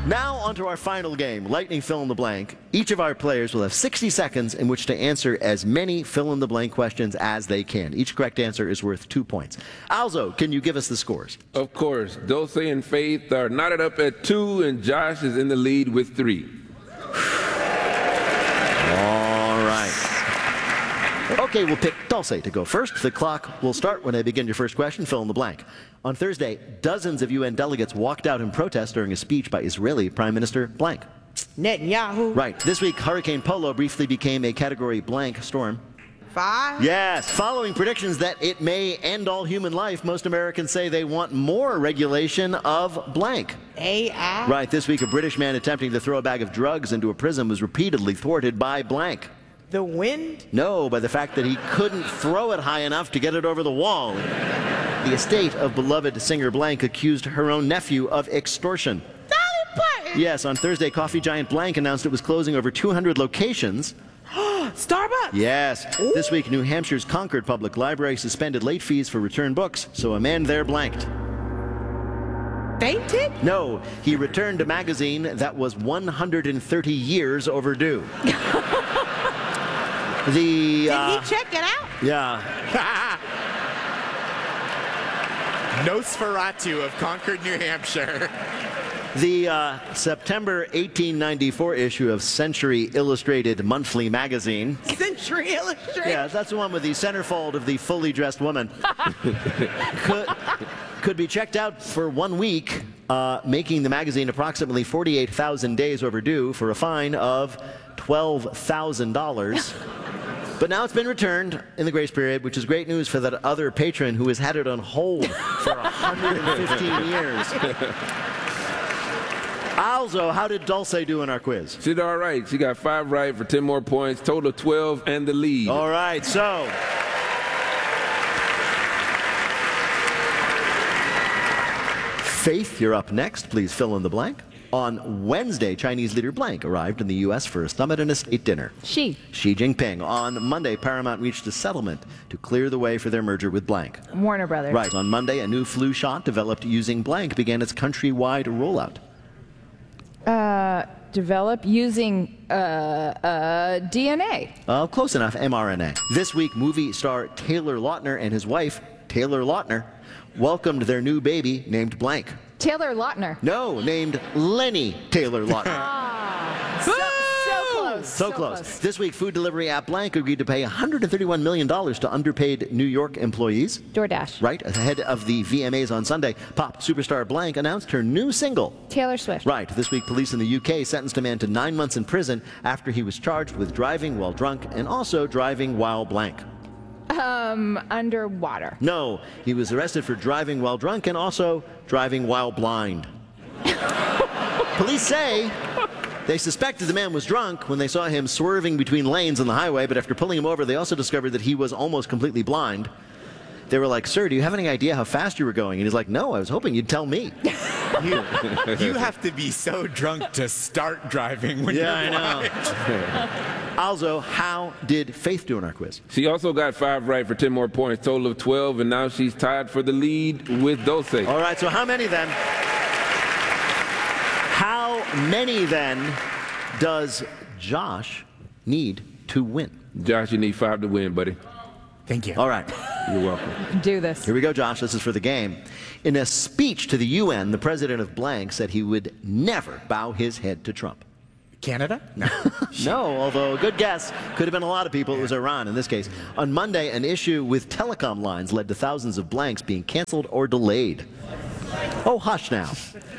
Now onto our final game, Lightning Fill in the Blank. Each of our players will have 60 seconds in which to answer as many fill-in-the-blank questions as they can. Each correct answer is worth 2 points. Alzo, can you give us the scores? Of course. Dulce and Faith are knotted up at 2, and Josh is in the lead with 3. All right. Okay, we'll pick Dulce to go first. The clock will start when I begin your first question. Fill in the blank. On Thursday, dozens of UN delegates walked out in protest during a speech by Israeli Prime Minister blank. Netanyahu. Right. This week, Hurricane Polo briefly became a Category blank storm. 5. Yes. Following predictions that it may end all human life, most Americans say they want more regulation of blank. AI. Right. This week, a British man attempting to throw a bag of drugs into a prison was repeatedly thwarted by blank. The wind. No, by the fact that he couldn't throw it high enough to get it over the wall. The estate of beloved singer blank accused her own nephew of extortion. Dolly Parton. Yes, on Thursday, coffee giant blank announced it was closing over 200 locations. Starbucks. Yes. Ooh. This week, New Hampshire's Concord Public Library suspended late fees for return books, so a man there blanked. Fainted. No, he returned a magazine that was 130 years overdue. Did he check it out? Yeah. Nosferatu of Concord, New Hampshire. The September 1894 issue of Century Illustrated Monthly Magazine. Century Illustrated. Yeah, that's the one with the centerfold of the fully dressed woman. could be checked out for 1 week, making the magazine approximately 48,000 days overdue for a fine of $12,000. But now it's been returned in the grace period, which is great news for that other patron who has had it on hold for 115 years. Alzo, how did Dulce do in our quiz? She did all right. She got 5 right for 10 more points, total of 12, and the lead. All right, so Faith, you're up next. Please fill in the blank. On Wednesday, Chinese leader blank arrived in the U.S. for a summit and a state dinner. Xi Jinping. On Monday, Paramount reached a settlement to clear the way for their merger with blank. Warner Brothers. Right. On Monday, a new flu shot developed using blank began its countrywide rollout. Develop using DNA. Close enough, mRNA. This week, movie star Taylor Lautner and his wife, Taylor Lautner, welcomed their new baby named blank. Taylor Lautner. No, named Lenny Taylor Lautner. So close. So close. This week, food delivery app blank agreed to pay $131 million to underpaid New York employees. DoorDash. Right. Ahead of the VMAs on Sunday, pop superstar blank announced her new single. Taylor Swift. Right. This week, police in the UK sentenced a man to 9 months in prison after he was charged with driving while drunk and also driving while blank. Underwater. No, he was arrested for driving while drunk and also driving while blind. Police say they suspected the man was drunk when they saw him swerving between lanes on the highway, but after pulling him over, they also discovered that he was almost completely blind. They were like, "Sir, do you have any idea how fast you were going?" And he's like, "No, I was hoping you'd tell me." You have to be so drunk to start driving when you're blind. I know. Also, how did Faith do in our quiz? She also got 5 right for 10 more points, total of 12, and now she's tied for the lead with Dulce. All right, so how many then? How many then does Josh need to win? Josh, you need 5 to win, buddy. Thank you. All right. You're welcome. Do this. Here we go, Josh. This is for the game. In a speech to the UN, the president of blank said he would never bow his head to Trump. Canada? No. No, although a good guess. Could have been a lot of people. It was Iran in this case. On Monday, an issue with telecom lines led to thousands of blanks being canceled or delayed. Oh, hush now.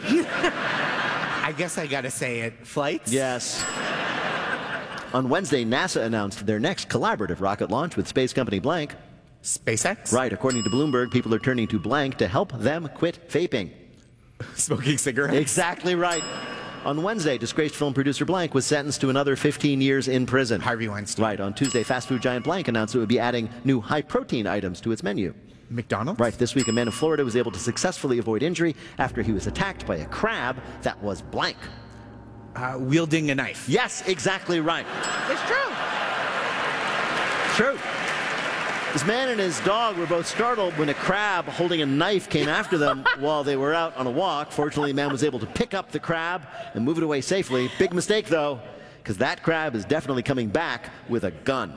I guess I gotta say it. Flights? Yes. On Wednesday, NASA announced their next collaborative rocket launch with space company blank. SpaceX? Right. According to Bloomberg, people are turning to blank to help them quit vaping. Smoking cigarettes? Exactly right. On Wednesday, disgraced film producer blank was sentenced to another 15 years in prison. Harvey Weinstein. Right. On Tuesday, fast food giant blank announced it would be adding new high-protein items to its menu. McDonald's? Right. This week, a man in Florida was able to successfully avoid injury after he was attacked by a crab that was blank. Wielding a knife. Yes, exactly right. It's true. True. This man and his dog were both startled when a crab holding a knife came after them while they were out on a walk. Fortunately, the man was able to pick up the crab and move it away safely. Big mistake, though, because that crab is definitely coming back with a gun.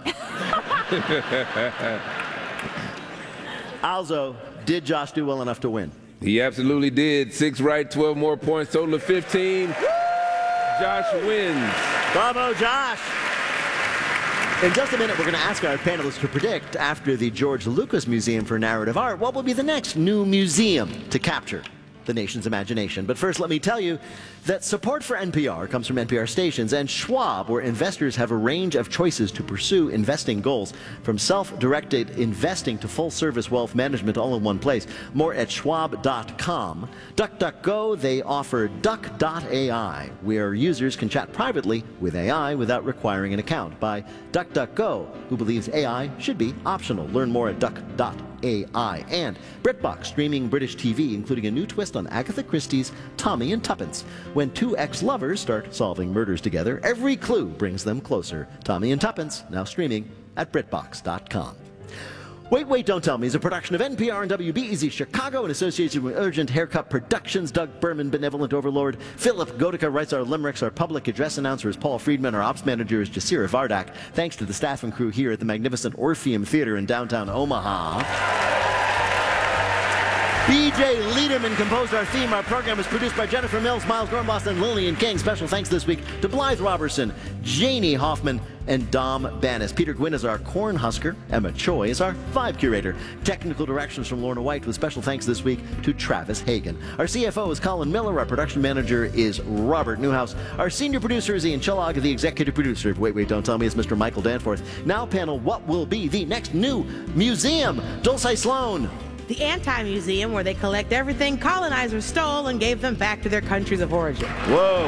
Also, did Josh do well enough to win? He absolutely did. 6 right, 12 more points, total of 15. Josh wins. Bravo, Josh. In just a minute, we're going to ask our panelists to predict, after the George Lucas Museum for Narrative Art, what will be the next new museum to capture the nation's imagination. But first, let me tell you that support for NPR comes from NPR stations and Schwab, where investors have a range of choices to pursue investing goals, from self-directed investing to full-service wealth management, all in one place. More at schwab.com. DuckDuckGo, they offer Duck.ai, where users can chat privately with AI without requiring an account. By DuckDuckGo, who believes AI should be optional. Learn more at Duck.ai. And BritBox, streaming British TV, including a new twist on Agatha Christie's Tommy and Tuppence. When two ex-lovers start solving murders together, every clue brings them closer. Tommy and Tuppence, now streaming at BritBox.com. Wait, Wait, Don't Tell Me is a production of NPR and WBEZ Chicago in association with Urgent Haircut Productions. Doug Berman, Benevolent Overlord. Philip Gotica writes our limericks. Our public address announcer is Paul Friedman. Our ops manager is Jasira Vardak. Thanks to the staff and crew here at the magnificent Orpheum Theater in downtown Omaha. B.J. Liederman composed our theme. Our program is produced by Jennifer Mills, Miles Gornbos, and Lillian King. Special thanks this week to Blythe Robertson, Janie Hoffman, and Dom Bannis. Peter Gwynn is our Cornhusker. Emma Choi is our Vibe Curator. Technical directions from Lorna White, with special thanks this week to Travis Hagen. Our CFO is Colin Miller. Our production manager is Robert Newhouse. Our senior producer is Ian Chillog. The executive producer of Wait, Wait, Don't Tell Me is Mr. Michael Danforth. Now, panel, what will be the next new museum? Dulce Sloan. The Anti-Museum, where they collect everything colonizers stole and gave them back to their countries of origin. Whoa.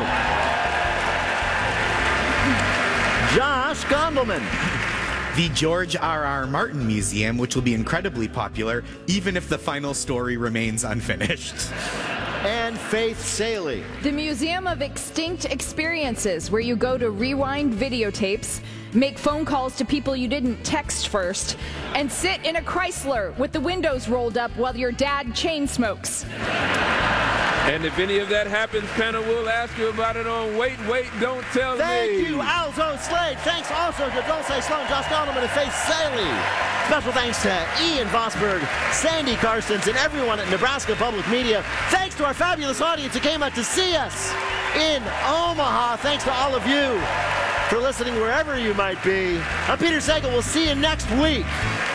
Josh Gondelman. The George R.R. Martin Museum, which will be incredibly popular, even if the final story remains unfinished. And Faith Saley. The Museum of Extinct Experiences, where you go to rewind videotapes, make phone calls to people you didn't text first, and sit in a Chrysler with the windows rolled up while your dad chain smokes. And if any of that happens, panel, we'll ask you about it on Wait, Wait, Don't Tell Me. Thank you, Alzo Slade. Thanks also to Dulce Sloan, Josh Gondelman, and Faith Saley. Special thanks to Ian Vosberg, Sandy Karstens, and everyone at Nebraska Public Media. Thanks to our fabulous audience who came out to see us in Omaha. Thanks to all of you for listening wherever you might be. I'm Peter Sagal. We'll see you next week.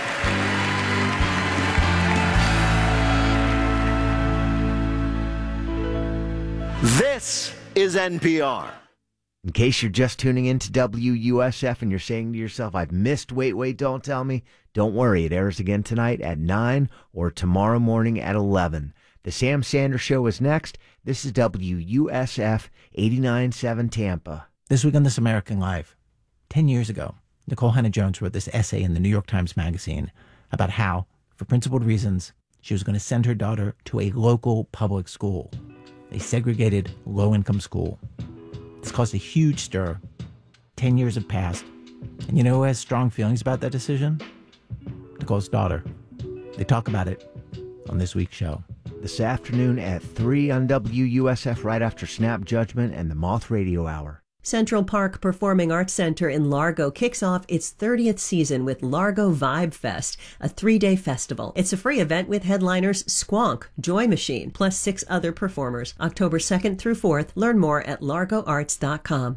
This is NPR. In case you're just tuning in to WUSF and you're saying to yourself, I've missed Wait, Wait, Don't Tell Me, don't worry. It airs again tonight at 9 or tomorrow morning at 11. The Sam Sanders Show is next. This is WUSF 89.7 Tampa. This week on This American Life, 10 years ago, Nicole Hannah-Jones wrote this essay in the New York Times Magazine about how, for principled reasons, she was going to send her daughter to a local public school, a segregated, low-income school. This caused a huge stir. 10 years have passed. And you know who has strong feelings about that decision? Nicole's daughter. They talk about it on this week's show. This afternoon at 3 on WUSF, right after Snap Judgment and the Moth Radio Hour. Central Park Performing Arts Center in Largo kicks off its 30th season with Largo Vibe Fest, a 3-day festival. It's a free event with headliners Squonk, Joy Machine, plus 6 other performers. October 2nd through 4th. Learn more at largoarts.com.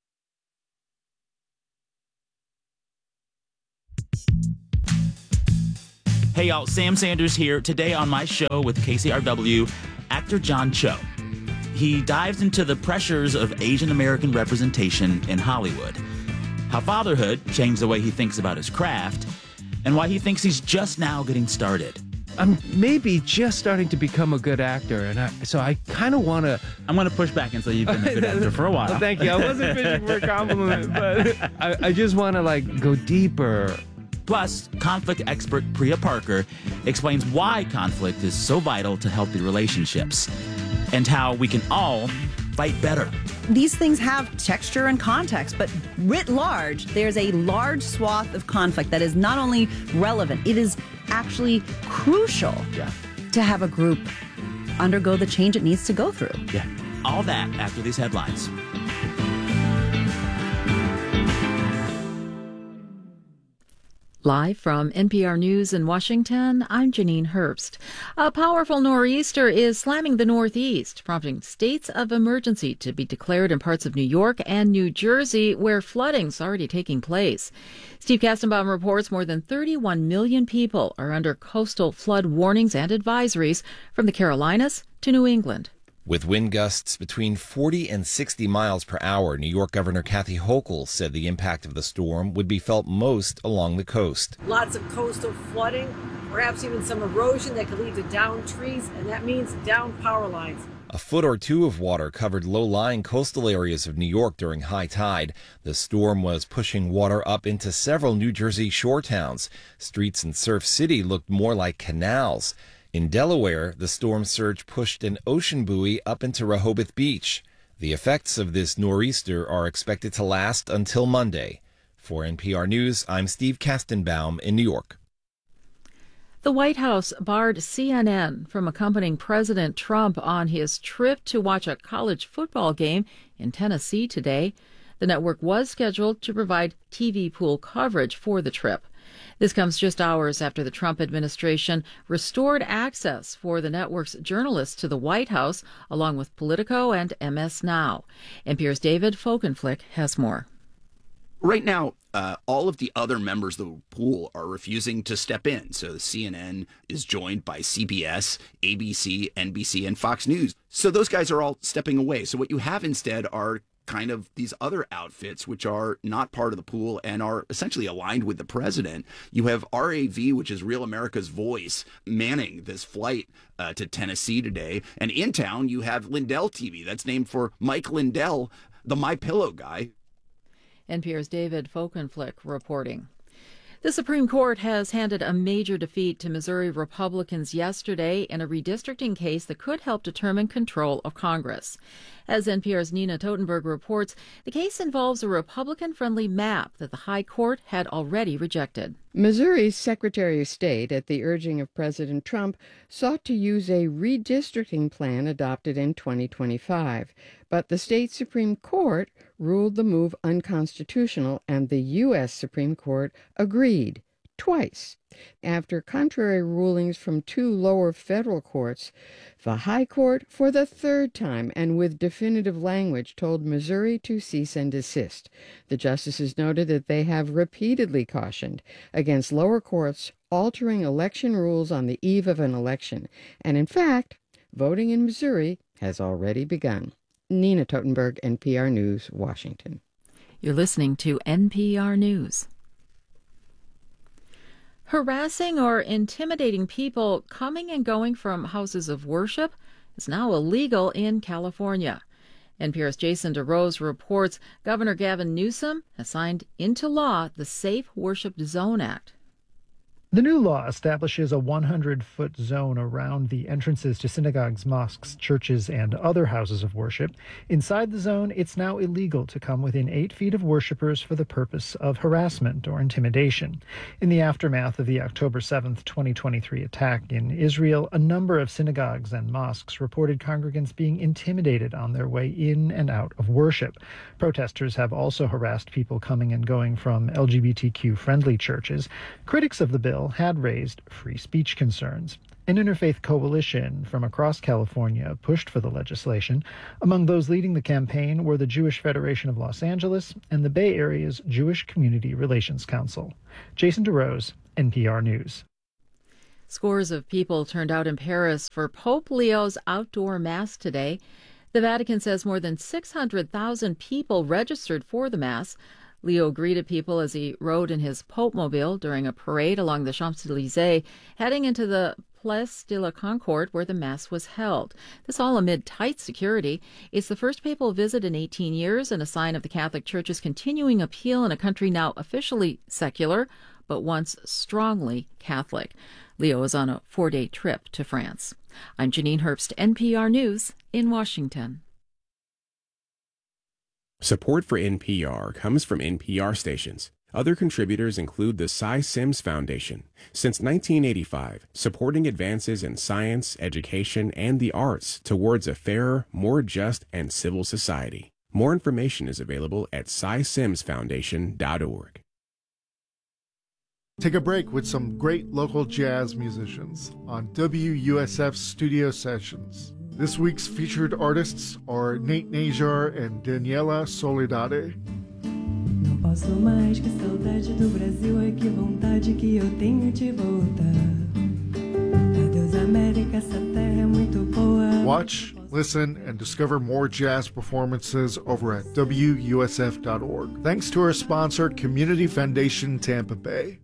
Hey y'all, Sam Sanders here. Today on my show with KCRW, actor John Cho. He dives into the pressures of Asian American representation in Hollywood, how fatherhood changed the way he thinks about his craft, and why he thinks he's just now getting started. I'm maybe just starting to become a good actor, and so I kind of want to... I'm going to push back and say you've been a good actor for a while. Well, thank you. I wasn't fishing for a compliment, but I just want to, go deeper. Plus, conflict expert Priya Parker explains why conflict is so vital to healthy relationships and how we can all fight better. These things have texture and context, but writ large, there's a large swath of conflict that is not only relevant, it is actually crucial to have a group undergo the change it needs to go through. Yeah. All that after these headlines. Live from NPR News in Washington, I'm Janine Herbst. A powerful nor'easter is slamming the Northeast, prompting states of emergency to be declared in parts of New York and New Jersey, where flooding's already taking place. Steve Kastenbaum reports more than 31 million people are under coastal flood warnings and advisories from the Carolinas to New England. With wind gusts between 40 and 60 miles per hour, New York Governor Kathy Hochul said the impact of the storm would be felt most along the coast. Lots of coastal flooding, perhaps even some erosion that could lead to downed trees, and that means downed power lines. A foot or two of water covered low-lying coastal areas of New York during high tide. The storm was pushing water up into several New Jersey shore towns. Streets in Surf City looked more like canals. In Delaware, the storm surge pushed an ocean buoy up into Rehoboth Beach. The effects of this nor'easter are expected to last until Monday. For NPR News, I'm Steve Kastenbaum in New York. The White House barred CNN from accompanying President Trump on his trip to watch a college football game in Tennessee today. The network was scheduled to provide TV pool coverage for the trip. This comes just hours after the Trump administration restored access for the network's journalists to the White House, along with Politico and MS Now. NPR's David Folkenflik has more. Right now, all of the other members of the pool are refusing to step in. So CNN is joined by CBS, ABC, NBC, and Fox News. So those guys are all stepping away. So what you have instead are kind of these other outfits which are not part of the pool and are essentially aligned with the president. You have RAV, which is Real America's Voice, manning this flight to Tennessee today. And in town, you have Lindell TV. That's named for Mike Lindell, the MyPillow guy. NPR's David Folkenflik reporting. The Supreme Court has handed a major defeat to Missouri Republicans yesterday in a redistricting case that could help determine control of Congress. As NPR's Nina Totenberg reports, the case involves a Republican-friendly map that the High Court had already rejected. Missouri's Secretary of State, at the urging of President Trump, sought to use a redistricting plan adopted in 2025. But the state Supreme Court ruled the move unconstitutional, and the U.S. Supreme Court agreed twice. After contrary rulings from two lower federal courts, the High Court, for the third time and with definitive language, told Missouri to cease and desist. The justices noted that they have repeatedly cautioned against lower courts altering election rules on the eve of an election. And in fact, voting in Missouri has already begun. Nina Totenberg, NPR News, Washington. You're listening to NPR News. Harassing or intimidating people coming and going from houses of worship is now illegal in California. NPR's Jason DeRose reports Governor Gavin Newsom has signed into law the Safe Worship Zone Act. The new law establishes a 100-foot zone around the entrances to synagogues, mosques, churches, and other houses of worship. Inside the zone, it's now illegal to come within 8 feet of worshipers for the purpose of harassment or intimidation. In the aftermath of the October 7th, 2023 attack in Israel, a number of synagogues and mosques reported congregants being intimidated on their way in and out of worship. Protesters have also harassed people coming and going from LGBTQ-friendly churches. Critics of the bill had raised free speech concerns. An interfaith coalition from across California pushed for the legislation. Among those leading the campaign were the Jewish Federation of Los Angeles and the Bay Area's Jewish Community Relations Council. Jason DeRose, NPR News. Scores of people turned out in Paris for Pope Leo's outdoor mass today. The Vatican says more than 600,000 people registered for the mass. Leo greeted people as he rode in his Pope-mobile during a parade along the Champs-Élysées, heading into the Place de la Concorde, where the Mass was held. This all amid tight security. It's the first papal visit in 18 years and a sign of the Catholic Church's continuing appeal in a country now officially secular, but once strongly Catholic. Leo is on a 4-day trip to France. I'm Janine Herbst, NPR News in Washington. Support for NPR comes from NPR stations. Other contributors include the Cy Sims Foundation. Since 1985, supporting advances in science, education, and the arts towards a fairer, more just, and civil society. More information is available at cysimsfoundation.org. Take a break with some great local jazz musicians on WUSF Studio Sessions. This week's featured artists are Nate Najar and Daniela Soledade. Não posso mais, que saudade do Brasil, ai que vontade que eu tenho de voltar. Adeus América, essa terra é muito boa. Watch, listen, and discover more jazz performances over at WUSF.org. Thanks to our sponsor, Community Foundation Tampa Bay.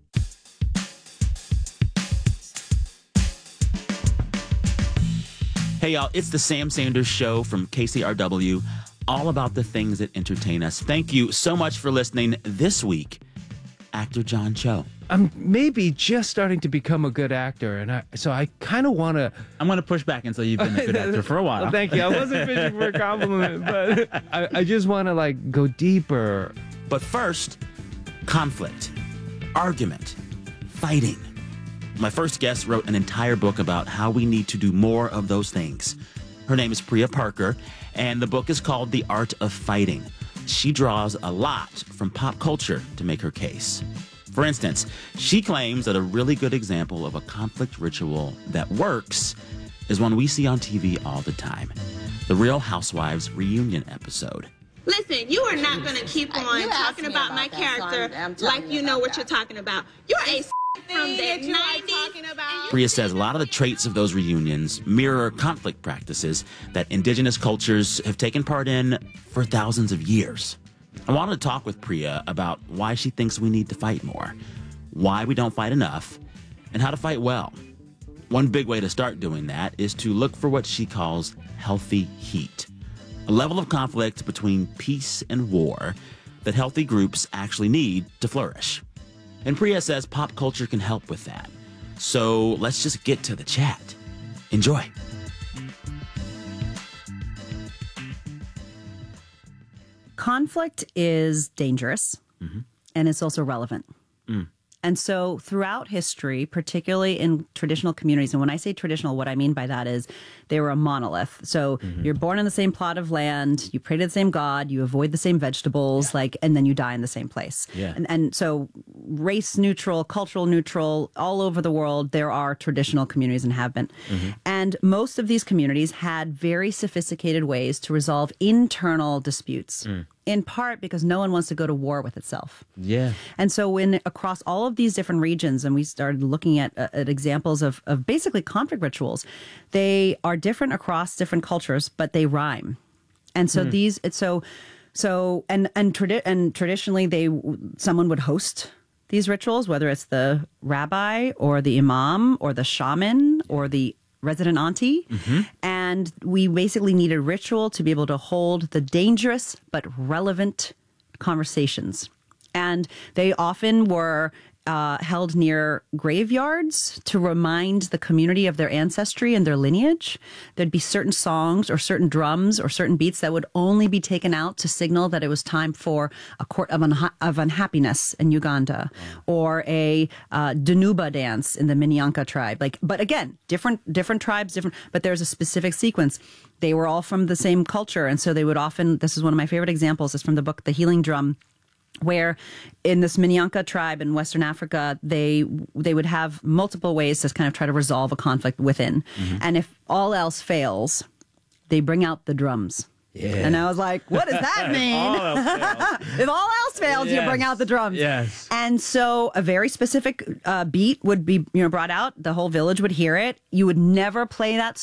Hey, y'all, it's the Sam Sanders Show from KCRW, all about the things that entertain us. Thank you so much for listening. This week, actor John Cho. I'm maybe just starting to become a good actor, and so I kind of want to... I'm going to push back until you've been a good actor for a while. Well, thank you. I wasn't fishing for a compliment, but I just want to, go deeper. But first, conflict, argument, fighting. My first guest wrote an entire book about how we need to do more of those things. Her name is Priya Parker, and the book is called The Art of Fighting. She draws a lot from pop culture to make her case. For instance, she claims that a really good example of a conflict ritual that works is one we see on TV all the time. The Real Housewives reunion episode. Listen, you are not going to keep on talking about my character like you know what you're talking about. You're a from the 90s. Priya says a lot of the traits of those reunions mirror conflict practices that indigenous cultures have taken part in for thousands of years. I wanted to talk with Priya about why she thinks we need to fight more, why we don't fight enough, and how to fight well. One big way to start doing that is to look for what she calls healthy heat, a level of conflict between peace and war that healthy groups actually need to flourish. And Priya says pop culture can help with that. So let's just get to the chat. Enjoy. Conflict is dangerous, and it's also relevant. And so throughout history, particularly in traditional communities, and when I say traditional, what I mean by that is they were a monolith. So you're born in the same plot of land, you pray to the same God, you avoid the same vegetables, and then you die in the same place. And so race neutral, cultural neutral, all over the world, there are traditional communities and have been. And most of these communities had very sophisticated ways to resolve internal disputes. In part because no one wants to go to war with itself. And so when across all of these different regions, and we started looking at examples of basically conflict rituals, they are different across different cultures, but they rhyme. And so traditionally someone would host these rituals, whether it's the rabbi or the imam or the shaman or the resident auntie. And we basically need a ritual to be able to hold the dangerous but relevant conversations. And they often were held near graveyards to remind the community of their ancestry and their lineage. There'd be certain songs or certain drums or certain beats that would only be taken out to signal that it was time for a court of unhappiness in Uganda, or a Danuba dance in the Minyanka tribe. But again, different tribes, but there's a specific sequence. They were all from the same culture, and so they would often. This is one of my favorite examples. It's from the book The Healing Drum, where in this Minyanka tribe in Western Africa, they would have multiple ways to kind of try to resolve a conflict within. And if all else fails, they bring out the drums. And I was like, what does that mean? If all else fails, you bring out the drums. And so a very specific beat would be brought out. The whole village would hear it. You would never play that